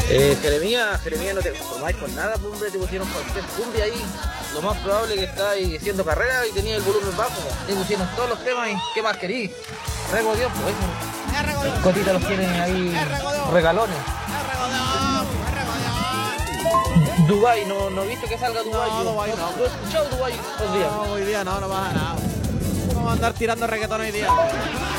Jeremías, no te conformáis con nada, pues, hombre, te pusieron cualquier cumbia ahí. Lo más probable es que estáis haciendo carrera y tenías el volumen bajo, pues. Te pusieron todos los temas y ¿qué más querís? Rego Dios, pues eso. Cotitas los tienen ahí regalones. Dubai, no he visto que salga Dubai. No, Dubái no. No he escuchado Dubai estos días. No, hoy día no pasa nada. Vamos a andar tirando reggaetón hoy día.